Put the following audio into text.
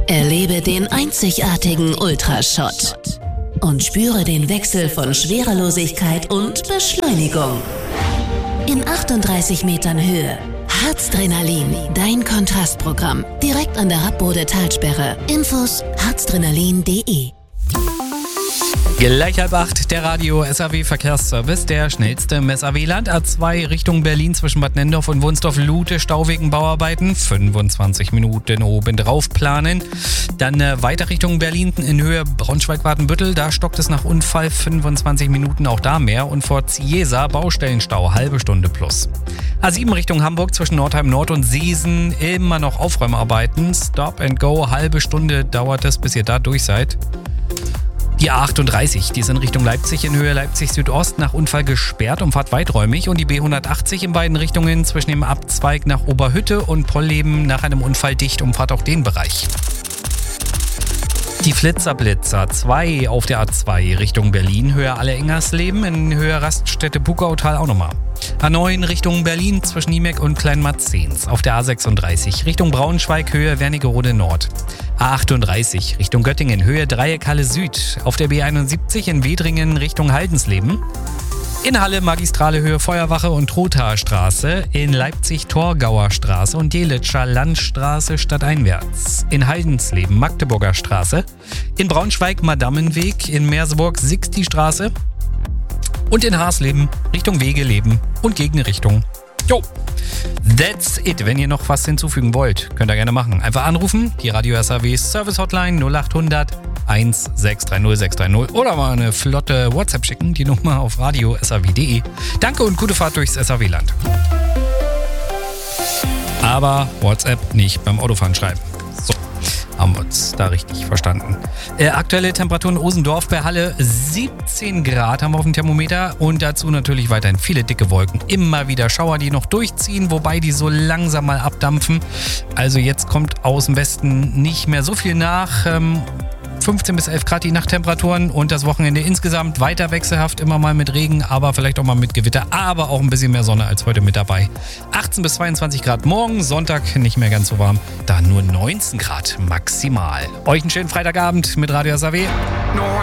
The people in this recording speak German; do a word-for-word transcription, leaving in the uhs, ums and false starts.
Erlebe den einzigartigen Ultraschott und spüre den Wechsel von Schwerelosigkeit und Beschleunigung. In achtunddreißig Metern Höhe. Harzdrenalin, dein Kontrastprogramm. Direkt an der Happbode Talsperre. Infos harzdrenalin punkt de. Gleich halb acht, der Radio S A W Verkehrsservice, der schnellste im S A W-Land. A zwei Richtung Berlin zwischen Bad Nennendorf und Wunsdorf-Lute, Stau wegen Bauarbeiten, fünfundzwanzig Minuten oben drauf planen. Dann äh, weiter Richtung Berlin in Höhe Braunschweig-Watenbüttel, da stockt es nach Unfall fünfundzwanzig Minuten, auch da mehr. Und vor Ziesa Baustellenstau, halbe Stunde plus. A sieben Richtung Hamburg zwischen Nordheim Nord und Seesen, immer noch Aufräumarbeiten. Stop and go, halbe Stunde dauert es, bis ihr da durch seid. Die A achtunddreißig, die ist in Richtung Leipzig in Höhe Leipzig Südost nach Unfall gesperrt und fahrt weiträumig. Und die B hundertachtzig in beiden Richtungen zwischen dem Abzweig nach Oberhütte und Pollleben nach einem Unfall dicht, umfahrt auch den Bereich. Die Flitzer-Blitzer zwei auf der A zwei Richtung Berlin, Höhe Alle-Engersleben, in Höhe Raststätte Bukautal auch nochmal. A neun Richtung Berlin zwischen Niemek und Kleinmarzens. Auf der A sechsunddreißig Richtung Braunschweig, Höhe Wernigerode Nord. A achtunddreißig Richtung Göttingen, Höhe Dreieckhalle Süd. Auf der B einundsiebzig in Wedringen Richtung Haldensleben. In Halle Magistrale Höhe Feuerwache und Trothaer Straße, in Leipzig Torgauer Straße und Delitzscher Landstraße stadteinwärts. In Haldensleben Magdeburger Straße, in Braunschweig Madammenweg, in Merseburg Sixti Straße und in Haarsleben Richtung Wegeleben und Gegenrichtung. Jo, that's it. Wenn ihr noch was hinzufügen wollt, könnt ihr gerne machen. Einfach anrufen, die Radio S A W Service Hotline null achthundert eins sechs drei null sechs drei null oder mal eine flotte WhatsApp schicken, die Nummer auf radio s a w punkt de. Danke und gute Fahrt durchs S A W-Land. Aber WhatsApp nicht beim Autofahren schreiben. So, haben wir uns da richtig verstanden. Äh, aktuelle Temperaturen in Osendorf bei Halle siebzehn Grad haben wir auf dem Thermometer und dazu natürlich weiterhin viele dicke Wolken. Immer wieder Schauer, die noch durchziehen, wobei die so langsam mal abdampfen. Also jetzt kommt aus dem Westen nicht mehr so viel nach. Ähm, fünfzehn bis elf Grad die Nachttemperaturen und das Wochenende insgesamt weiter wechselhaft, immer mal mit Regen, aber vielleicht auch mal mit Gewitter, aber auch ein bisschen mehr Sonne als heute mit dabei. achtzehn bis zweiundzwanzig Grad morgen, Sonntag nicht mehr ganz so warm, da nur neunzehn Grad maximal. Euch einen schönen Freitagabend mit Radio S A W.